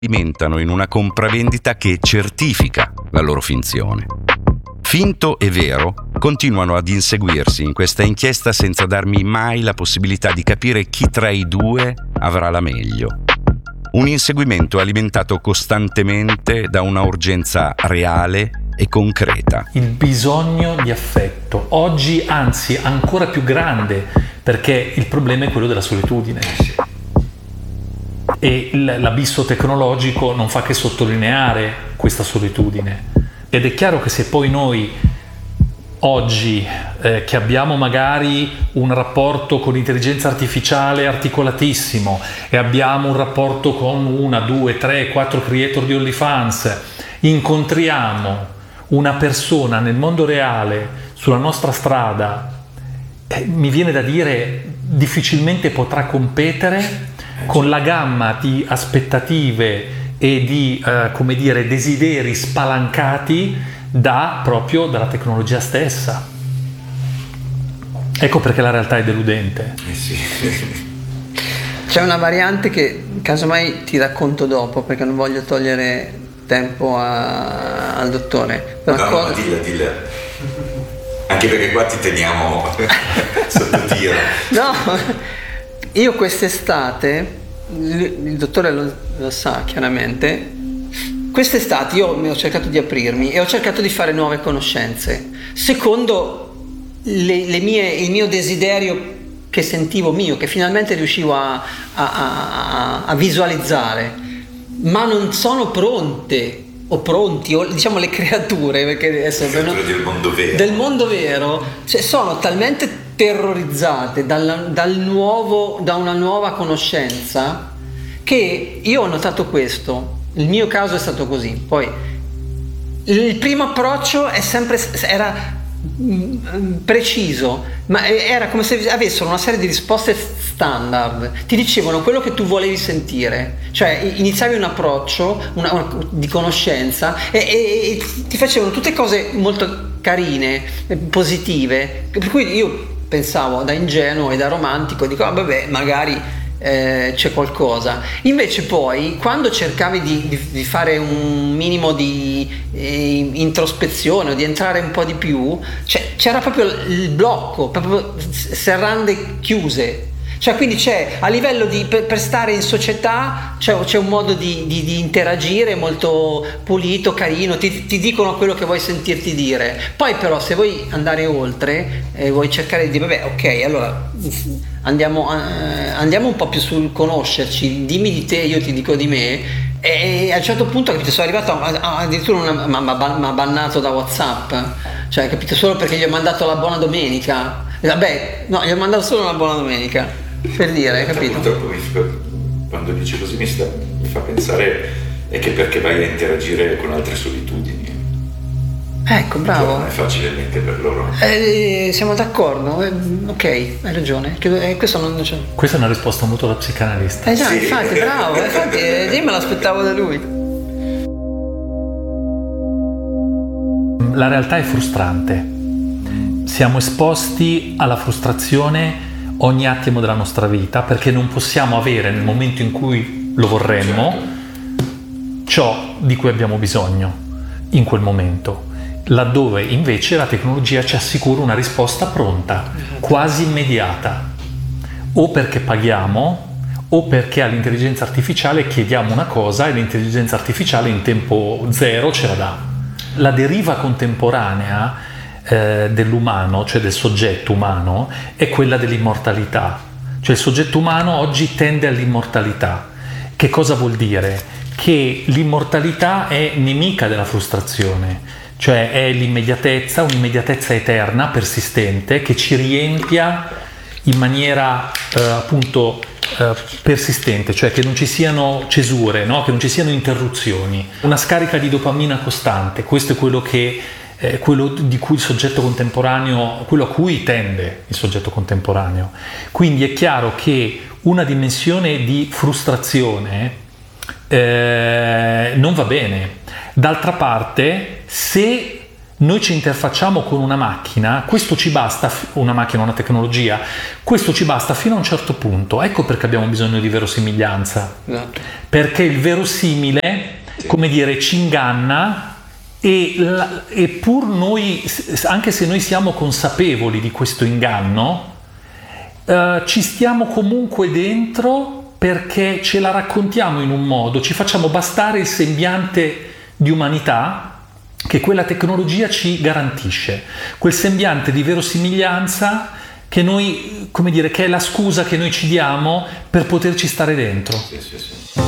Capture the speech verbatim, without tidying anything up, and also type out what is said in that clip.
alimentano in una compravendita che certifica la loro finzione. Finto e vero continuano ad inseguirsi in questa inchiesta senza darmi mai la possibilità di capire chi tra i due avrà la meglio. Un inseguimento alimentato costantemente da una urgenza reale e concreta. Il bisogno di affetto, oggi anzi ancora più grande, perché il problema è quello della solitudine. E l'abisso tecnologico non fa che sottolineare questa solitudine. Ed è chiaro che se poi noi oggi eh, che abbiamo magari un rapporto con l'intelligenza artificiale articolatissimo e abbiamo un rapporto con una, due, tre, quattro creator di OnlyFans, incontriamo una persona nel mondo reale sulla nostra strada, eh, mi viene da dire difficilmente potrà competere con la gamma di aspettative e di eh, come dire desideri spalancati da proprio dalla tecnologia stessa. Ecco perché la realtà è deludente. Eh sì. C'è una variante che casomai ti racconto dopo, perché non voglio togliere tempo a, al dottore. No, cosa... no, dilla, dilla. Anche perché qua ti teniamo sotto tiro. No, io quest'estate, il dottore lo, lo sa chiaramente, quest'estate io mi ho cercato di aprirmi e ho cercato di fare nuove conoscenze secondo le, le mie, il mio desiderio che sentivo mio, che finalmente riuscivo a, a, a, a visualizzare, ma non sono pronte o pronti, o diciamo le creature, perché adesso le creature del mondo vero, del mondo vero cioè, sono talmente terrorizzate dal, dal nuovo, da una nuova conoscenza, che io ho notato questo. Il mio caso è stato così. Poi il primo approccio è sempre era preciso, ma era come se avessero una serie di risposte standard, ti dicevano quello che tu volevi sentire, cioè iniziavi un approccio una, una, di conoscenza e, e, e ti facevano tutte cose molto carine, positive, per cui io pensavo da ingenuo e da romantico, dico ah, vabbè magari Eh, c'è qualcosa. Invece poi quando cercavi di, di, di fare un minimo di eh, introspezione o di entrare un po' di più, cioè, c'era proprio il blocco, proprio serrande chiuse. Cioè quindi c'è a livello di per, per stare in società c'è, c'è un modo di, di, di interagire molto pulito, carino, ti, ti dicono quello che vuoi sentirti dire. Poi però se vuoi andare oltre e eh, vuoi cercare di dire vabbè ok allora andiamo, eh, andiamo un po' più sul conoscerci, dimmi di te, io ti dico di me, e a un certo punto capito, sono arrivato a, a, addirittura mi ha bannato da WhatsApp, cioè capito, solo perché gli ho mandato la buona domenica. Vabbè no, gli ho mandato solo una buona domenica per dire, capito? Purtroppo mi fa, quando dice così mi, sta, mi fa pensare è che perché vai a interagire con altre solitudini. Ecco, bravo. Non è facilmente per loro. Eh, siamo d'accordo, eh, ok, hai ragione. Eh, questo non c'è. Questa è una risposta molto da psicanalista. Eh già, sì. infatti, bravo, infatti, eh, io me l'aspettavo da lui. La realtà è frustrante. Siamo esposti alla frustrazione ogni attimo della nostra vita perché non possiamo avere nel momento in cui lo vorremmo ciò di cui abbiamo bisogno in quel momento, laddove invece la tecnologia ci assicura una risposta pronta, quasi immediata, o perché paghiamo o perché all'intelligenza artificiale chiediamo una cosa e l'intelligenza artificiale in tempo zero ce la dà. La deriva contemporanea eh, dell'umano, cioè del soggetto umano, è quella dell'immortalità. Cioè il soggetto umano oggi tende all'immortalità. Che cosa vuol dire? Che l'immortalità è nemica della frustrazione, cioè è l'immediatezza, un'immediatezza eterna, persistente, che ci riempia in maniera eh, appunto eh, persistente, cioè che non ci siano cesure, no? Che non ci siano interruzioni, una scarica di dopamina costante. Questo è quello che eh, quello di cui il soggetto contemporaneo, quello a cui tende il soggetto contemporaneo. Quindi è chiaro che una dimensione di frustrazione eh, non va bene. D'altra parte, se noi ci interfacciamo con una macchina, questo ci basta, una macchina, una tecnologia, questo ci basta fino a un certo punto. Ecco perché abbiamo bisogno di verosimiglianza. Esatto. Perché il verosimile, sì. come dire, ci inganna e, la, e pur noi, anche se noi siamo consapevoli di questo inganno, eh, ci stiamo comunque dentro perché ce la raccontiamo in un modo, ci facciamo bastare il sembiante di umanità che quella tecnologia ci garantisce, quel sembiante di verosimiglianza che noi, come dire, che è la scusa che noi ci diamo per poterci stare dentro. Sì, sì, sì.